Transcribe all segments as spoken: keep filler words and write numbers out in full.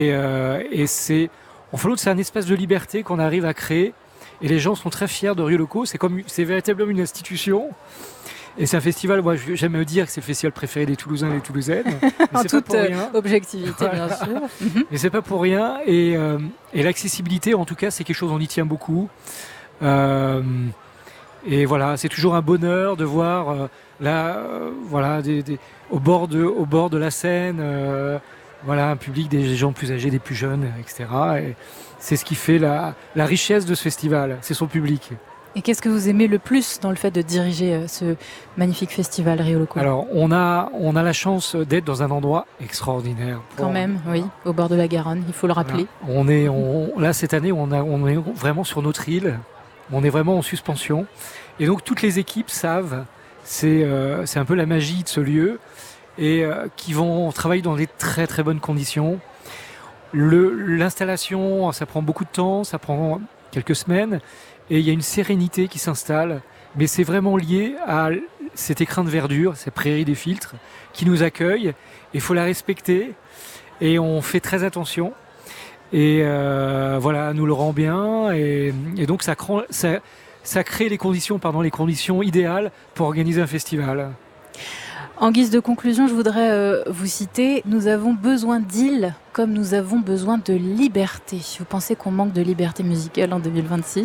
Et, euh, et c'est, en fait, c'est un espace de liberté qu'on arrive à créer. Et les gens sont très fiers de Rio Loco. C'est comme, c'est véritablement une institution. Et c'est un festival, moi j'aime me dire que c'est le festival préféré des Toulousains et des Toulousaines. Mais en c'est toute pas pour rien. objectivité, Voilà. bien sûr. Mais c'est pas pour rien. Et, euh, et l'accessibilité, en tout cas, c'est quelque chose, on y tient beaucoup. Euh, et voilà, c'est toujours un bonheur de voir euh, là, euh, voilà, des, des, au, bord de, au bord de la Seine, euh, voilà, un public, des gens plus âgés, des plus jeunes, et cetera. Et c'est ce qui fait la, la richesse de ce festival, c'est son public. Et qu'est-ce que vous aimez le plus dans le fait de diriger ce magnifique festival Rio Loco ? Alors, on a, on a la chance d'être dans un endroit extraordinaire. Quand Pour... même, oui, au bord de la Garonne, il faut le rappeler. Voilà. On est, on, là, cette année, on, a, on est vraiment sur notre île. On est vraiment en suspension. Et donc, toutes les équipes savent, c'est, euh, c'est un peu la magie de ce lieu, et euh, qui vont travailler dans des très, très bonnes conditions. Le, l'installation, ça prend beaucoup de temps, ça prend quelques semaines. Et il y a une sérénité qui s'installe, mais c'est vraiment lié à cet écrin de verdure, ces prairies des filtres, qui nous accueillent. Il faut la respecter, et on fait très attention. Et euh, voilà, nous le rend bien, et, et donc ça, ça, ça crée les conditions, pardon, les conditions idéales pour organiser un festival. En guise de conclusion, je voudrais euh, vous citer « Nous avons besoin d'îles comme nous avons besoin de liberté ». Vous pensez qu'on manque de liberté musicale en deux mille vingt-six ?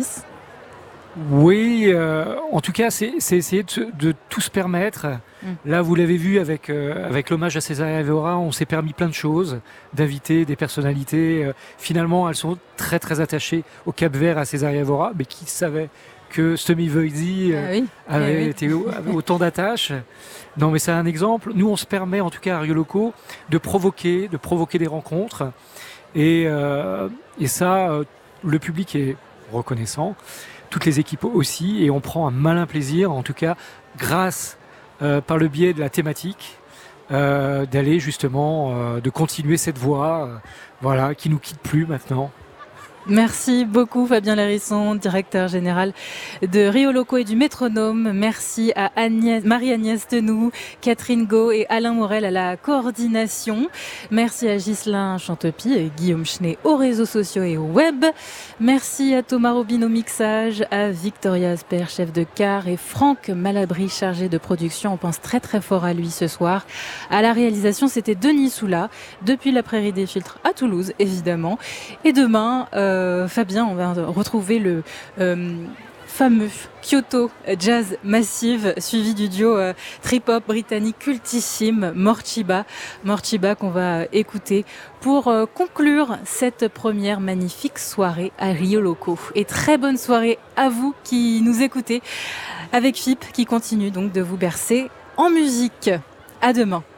Oui, euh, en tout cas, c'est, c'est essayer de, de tout se permettre. Mm. Là, vous l'avez vu avec, euh, avec l'hommage à César Évora, on s'est permis plein de choses, d'inviter des personnalités. Euh, finalement, elles sont très très attachées au Cap-Vert, à César Évora, mais qui savaient que Stemi Voidi euh, ah oui. avait eh oui. été avait autant d'attaches. Non, mais c'est un exemple. Nous, on se permet, en tout cas à Rio Loco, de provoquer, de provoquer des rencontres. Et, euh, et ça, euh, le public est reconnaissant. Toutes les équipes aussi, et on prend un malin plaisir, en tout cas, grâce, euh, par le biais de la thématique, euh, d'aller justement, euh, de continuer cette voie, euh, voilà, qui nous quitte plus maintenant. Merci beaucoup Fabien Lérisson, directeur général de Rio Loco et du Métronome. Merci à Agnès, Marie-Agnès Tenou, Catherine Gau et Alain Morel à la coordination. Merci à Ghislain Chantepie et Guillaume Chenet aux réseaux sociaux et au web. Merci à Thomas Robin au mixage, à Victoria Asper, chef de car, et Franck Malabry, chargé de production. On pense très très fort à lui ce soir. À la réalisation, c'était Denis Soula, depuis la Prairie des Filtres à Toulouse, évidemment. Et demain, euh, Euh, Fabien, on va retrouver le euh, fameux Kyoto Jazz Massive, suivi du duo euh, trip-hop britannique cultissime Morchiba. Morchiba qu'on va écouter pour euh, conclure cette première magnifique soirée à Rio Loco. Et très bonne soirée à vous qui nous écoutez, avec F I P qui continue donc de vous bercer en musique. À demain.